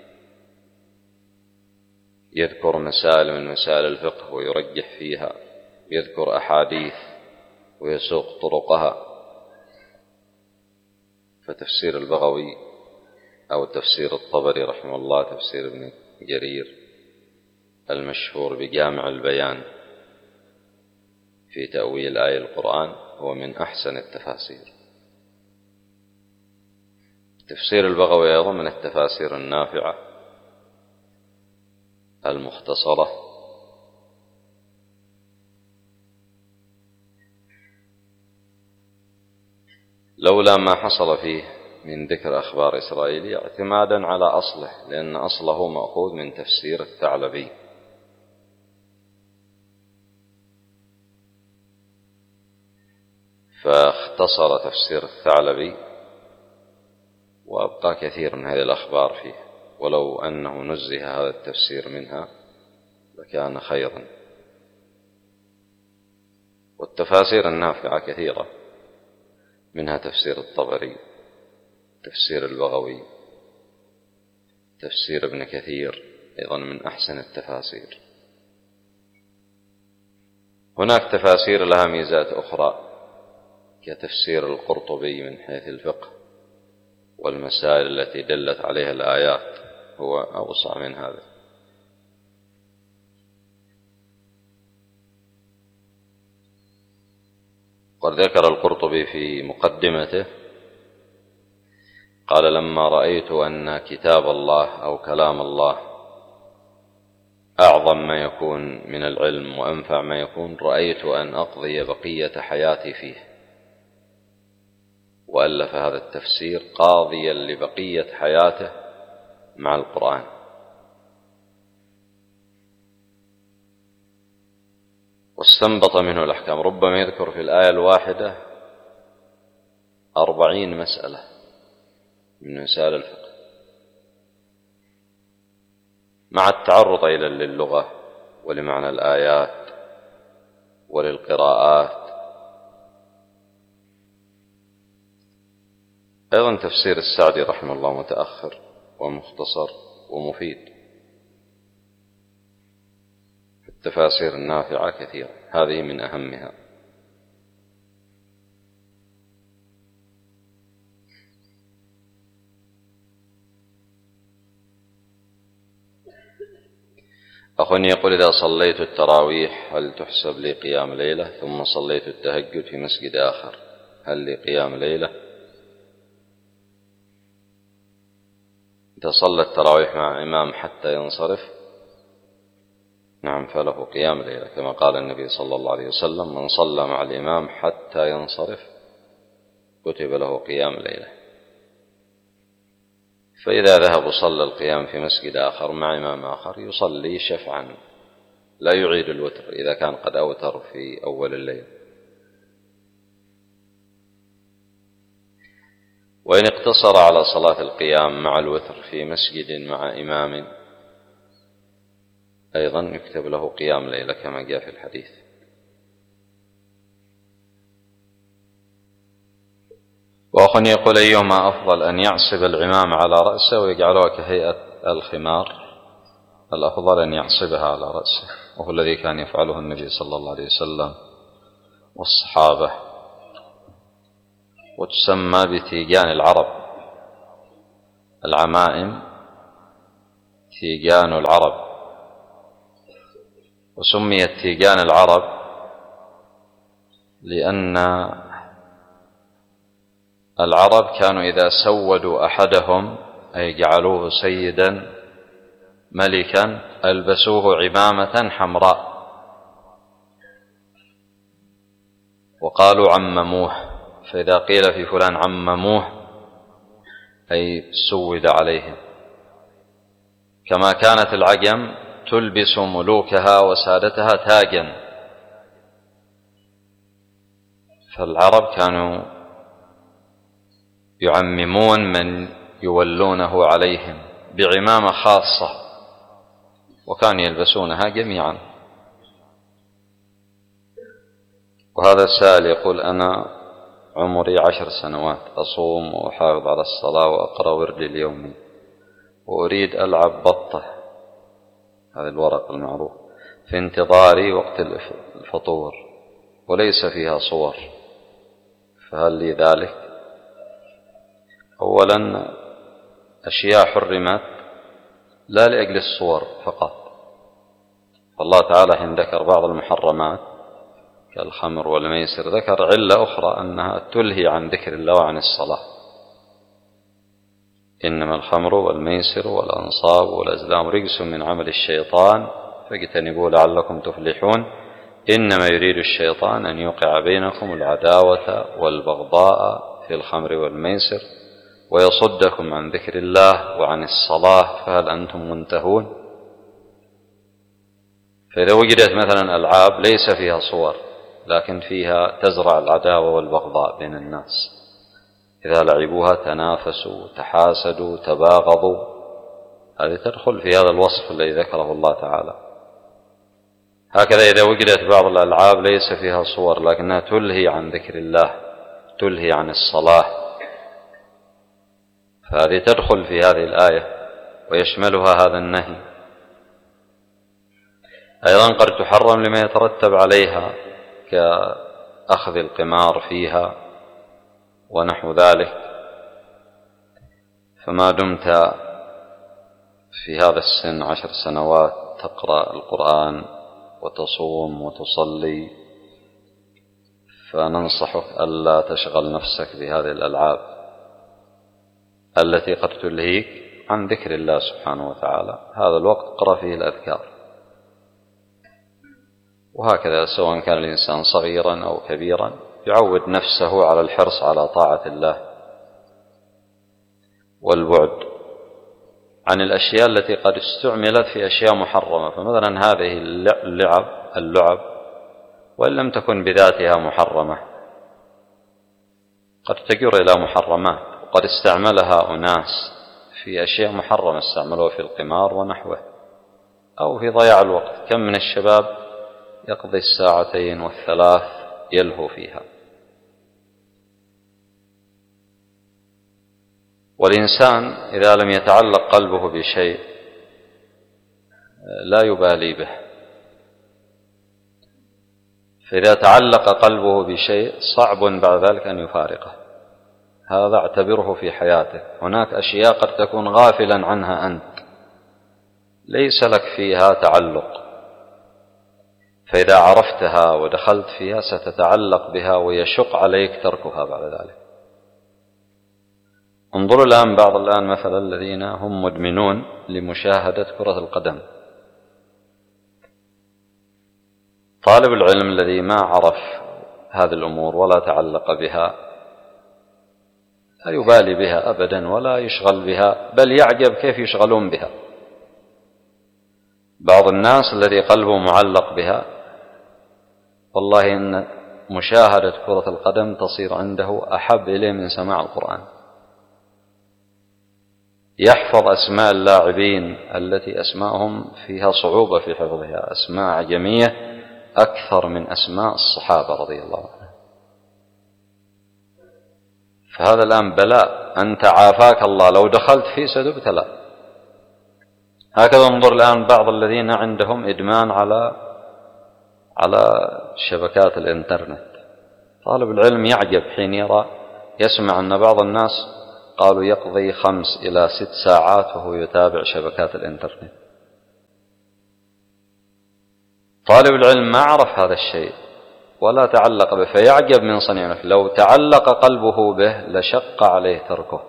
Speaker 1: يذكر مسائل من مسائل الفقه ويرجح فيها، يذكر أحاديث ويسوق طرقها. فتفسير البغوي أو تفسير الطبري رحمه الله، تفسير ابن جرير المشهور بجامع البيان في تأويل آية القرآن، هو من أحسن التفاسير. تفسير البغوي أيضا من التفاسير النافعة المختصرة، لولا ما حصل فيه من ذكر أخبار إسرائيل اعتمادا على أصله، لأن أصله مأخوذ من تفسير الثعلبي. فاختصر تفسير الثعلبي وأبقى كثير من هذه الأخبار فيه، ولو أنه نزه هذا التفسير منها لكان خيرا. والتفاسير النافعة كثيرة، منها تفسير الطبري، تفسير البغوي، تفسير ابن كثير أيضا من أحسن التفاسير. هناك تفاسير لها ميزات أخرى كتفسير القرطبي من حيث الفقه والمسائل التي دلت عليها الآيات، هو أوسع من هذا. قد ذكر القرطبي في مقدمته قال لما رأيت أن كتاب الله أو كلام الله أعظم ما يكون من العلم وأنفع ما يكون، رأيت أن أقضي بقية حياتي فيه. وألف هذا التفسير قاضيا لبقية حياته مع القرآن. واستنبط منه الأحكام، ربما يذكر في الآية الواحدة أربعين مسألة من مسائل الفقه، مع التعرض إلى للغة ولمعنى الآيات وللقراءات. أيضا تفسير السعدي رحمه الله متأخر ومختصر ومفيد. التفاسير النافعة كثيرة، هذه من أهمها. أخوني يقول إذا صليت التراويح هل تحسب لي قيام ليلة، ثم صليت التهجد في مسجد آخر، هل لي قيام ليلة؟ إذا صلى التراويح مع إمام حتى ينصرف نعم فله قيام ليلة، كما قال النبي صلى الله عليه وسلم من صلى مع الإمام حتى ينصرف كتب له قيام ليلة. فإذا ذهب وصلى القيام في مسجد آخر مع إمام آخر يصلي شفعا، لا يعيد الوتر إذا كان قد أوتر في أول الليل. وإن اقتصر على صلاة القيام مع الوتر في مسجد مع إمام أيضا يكتب له قيام ليلة كما جاء في الحديث. وأخ يقول أيهما أفضل، أن يعصب العمام على رأسه ويجعلها كهيئة الخمار؟ الأفضل أن يعصبها على رأسه، وهو الذي كان يفعله النبي صلى الله عليه وسلم والصحابة. وتسمى بتيجان العرب. العمائم تيجان العرب، وسميت تيجان العرب لأن العرب كانوا إذا سودوا أحدهم أي جعلوه سيدا ملكا ألبسوه عمامة حمراء وقالوا عمموه، فإذا قيل في فلان عمموه أي سود عليهم. كما كانت العجم تلبس ملوكها وسادتها تاجا، فالعرب كانوا يعممون من يولونه عليهم بعمامة خاصة، وكانوا يلبسونها جميعا. وهذا السائل يقول: أنا عمري عشر سنوات، أصوم وأحافظ على الصلاة وأقرأ وردي اليومي، وأريد ألعب بطة، هذا الورق المعروف، في انتظار وقت الفطور، وليس فيها صور، فهل لي ذلك؟ أولا، أشياء حرمت لا لأجل الصور فقط، فالله تعالى حين ذكر بعض المحرمات كالخمر والميسر ذكر علة أخرى أنها تلهي عن ذكر الله وعن الصلاة: إنما الخمر والميسر والأنصاب والأزلام رجس من عمل الشيطان فاجتنبوه لعلكم تفلحون، إنما يريد الشيطان أن يوقع بينكم العداوة والبغضاء في الخمر والميسر ويصدكم عن ذكر الله وعن الصلاة فهل أنتم منتهون؟ فإذا وجدت مثلا ألعاب ليس فيها صور لكن فيها تزرع العداوة والبغضاء بين الناس، إذا لعبوها تنافسوا تحاسدوا تباغضوا، هذه تدخل في هذا الوصف الذي ذكره الله تعالى. هكذا إذا وجدت بعض الألعاب ليس فيها صور لكنها تلهي عن ذكر الله، تلهي عن الصلاة، فهذه تدخل في هذه الآية ويشملها هذا النهي. أيضا قد تحرم لما يترتب عليها كأخذ القمار فيها ونحو ذلك، فما دمت في هذا السن عشر سنوات تقرأ القرآن وتصوم وتصلي، فننصحك ألا تشغل نفسك بهذه الألعاب التي قد تلهيك عن ذكر الله سبحانه وتعالى. هذا الوقت اقرأ فيه الأذكار، وهكذا سواء كان الإنسان صغيرا أو كبيرا يعود نفسه على الحرص على طاعة الله والبعد عن الأشياء التي قد استعملت في أشياء محرمة. فمثلا هذه اللعب اللعب وإن لم تكن بذاتها محرمة قد تجر إلى محرمات، وقد استعملها أناس في أشياء محرمة، استعملوها في القمار ونحوه أو في ضياع الوقت. كم من الشباب يقضي الساعتين والثلاث يلهو فيها. والإنسان إذا لم يتعلق قلبه بشيء لا يبالي به، فإذا تعلق قلبه بشيء صعب بعد ذلك أن يفارقه. هذا اعتبره في حياتك. هناك أشياء قد تكون غافلا عنها أنت ليس لك فيها تعلق، فإذا عرفتها ودخلت فيها ستتعلق بها ويشق عليك تركها بعد ذلك. انظروا الآن بعض الآن مثلا الذين هم مدمنون لمشاهدة كرة القدم. طالب العلم الذي ما عرف هذه الأمور ولا تعلق بها لا يبالي بها أبدا ولا يشغل بها، بل يعجب كيف يشغلون بها. بعض الناس الذي قلبه معلق بها والله إن مشاهدة كرة القدم تصير عنده أحب إليه من سماع القرآن. يحفظ أسماء اللاعبين التي أسماءهم فيها صعوبة في حفظها، أسماء عجمية أكثر من أسماء الصحابة رضي الله عنهم. فهذا الآن بلاء، أنت عافاك الله، لو دخلت فيه ستبتلى. هكذا انظر الآن بعض الذين عندهم إدمان على على شبكات الإنترنت. طالب العلم يعجب حين يرى يسمع أن بعض الناس قالوا يقضي خمس إلى ست ساعات وهو يتابع شبكات الإنترنت. طالب العلم ما عرف هذا الشيء ولا تعلق به فيعجب من صنيع نفسه، لو تعلق قلبه به لشق عليه تركه.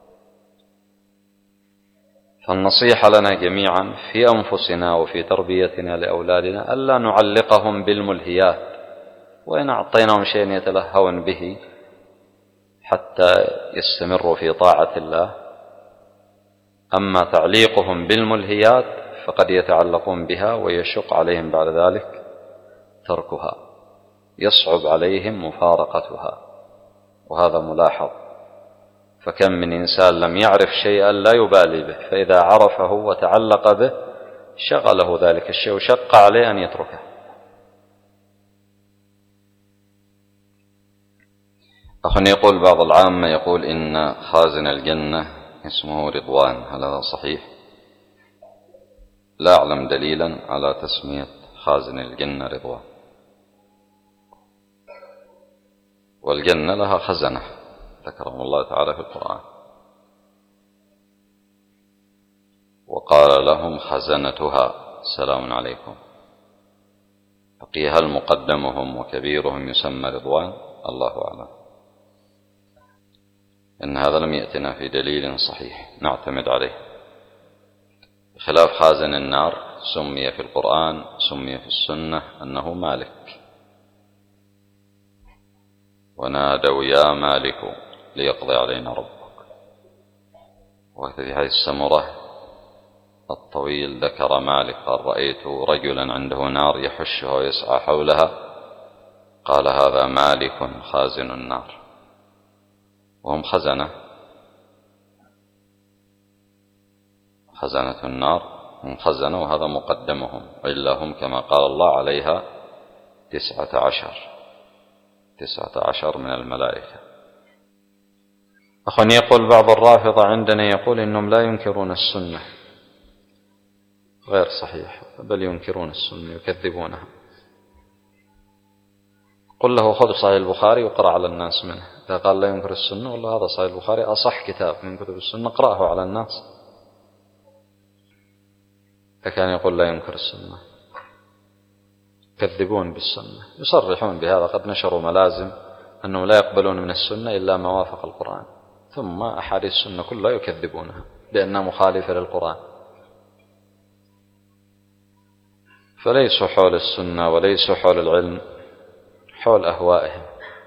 Speaker 1: فالنصيحة لنا جميعا في أنفسنا وفي تربيتنا لأولادنا ألا نعلقهم بالملهيات، وإن أعطيناهم شيئا يتلهون به حتى يستمروا في طاعة الله. أما تعليقهم بالملهيات فقد يتعلقون بها ويشق عليهم بعد ذلك تركها، يصعب عليهم مفارقتها، وهذا ملاحظ. فكم من إنسان لم يعرف شيئا لا يبالي به، فإذا عرفه وتعلق به شغله ذلك الشيء وشق عليه أن يتركه. أخ يقول بعض العامة يقول إن خازن الجنة اسمه رضوان، هل هذا صحيح؟ لا أعلم دليلا على تسمية خازن الجنة رضوان، والجنة لها خزنة ذكرهم الله تعالى في القرآن، وقال لهم خزنتها سلام عليكم. بقي هل مقدمهم وكبيرهم يسمى رضوان؟ الله أعلم. إن هذا لم يأتنا في دليل صحيح نعتمد عليه، بخلاف خازن النار سمي في القرآن سمي في السنة أنه مالك، ونادوا يا مالك ليقضي علينا ربك. وفي حديث سمرة الطويل ذكر مالك قال رأيت رجلا عنده نار يحشها ويسعى حولها، قال هذا مالك خازن النار، وهم خزنة خزنة النار هم خزنة، وهذا مقدمهم، وإلا هم كما قال الله عليها تسعة عشر تسعة عشر من الملائكة. أخواني يقول بعض الرافضة عندنا يقول إنهم لا ينكرون السنة، غير صحيح، بل ينكرون السنة يكذبونها. قل له خذ صحيح البخاري وقرأ على الناس منه، إذا قال لا ينكر السنة والله هذا صحيح البخاري أصح كتاب من كتب السنة، اقرأه على الناس. فكان يقول لا ينكر السنة، يكذبون بالسنة، يصرحون بهذا، قد نشروا ملازم أنهم لا يقبلون من السنة إلا ما وافق القرآن، ثم أحاديث السنة كلها يكذبونها بأنها مخالفة للقرآن. فليسوا حول السنة وليسوا حول العلم، حول أهوائهم.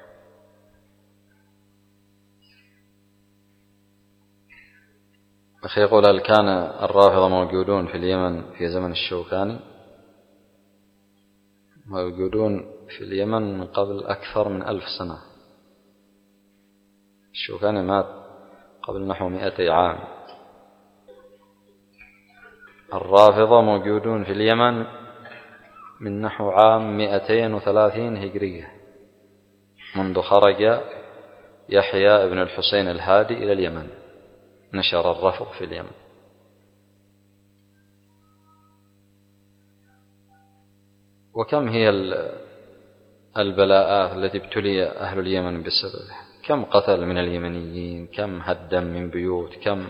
Speaker 1: أخي يقول هل كان الرافضة موجودون في اليمن في زمن الشوكاني؟ موجودون في اليمن من قبل أكثر من ألف سنة. الشوكاني مات قبل نحو مئتي عام. الرافضة موجودون في اليمن من نحو عام مئتين وثلاثين هجرية، منذ خرج يحيى ابن الحسين الهادي إلى اليمن نشر الرفض في اليمن. وكم هي البلاءات التي ابتلي أهل اليمن بسببها، كم قتل من اليمنيين، كم هدم من بيوت، كم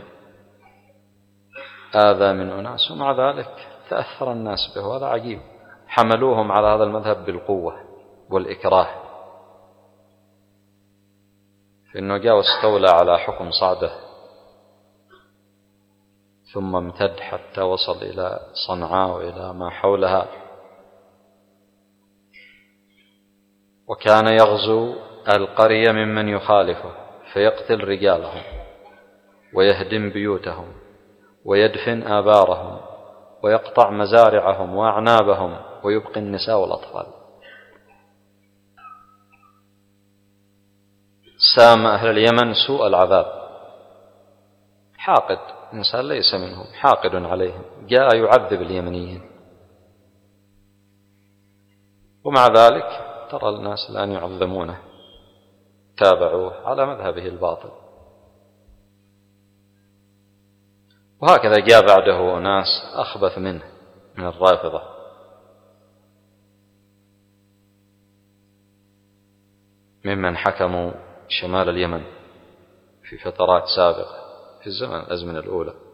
Speaker 1: آذى من أناس، ومع ذلك تأثر الناس به، وهذا عجيب. حملوهم على هذا المذهب بالقوة والإكراه، فإنه جاء واستولى على حكم صعدة، ثم امتد حتى وصل إلى صنعاء وإلى ما حولها، وكان يغزو القرية ممن يخالفه فيقتل رجالهم ويهدم بيوتهم ويدفن آبارهم ويقطع مزارعهم وأعنابهم ويبقي النساء والأطفال. سام أهل اليمن سوء العذاب. حاقد، إنسان ليس منهم، حاقد عليهم، جاء يعذب اليمنيين، ومع ذلك ترى الناس الآن يعظمونه، تابعوه على مذهبه الباطل. وهكذا جاء بعده ناس أخبث منه من الرافضة، ممن حكموا شمال اليمن في فترات سابقة في الزمن الأزمنة الأولى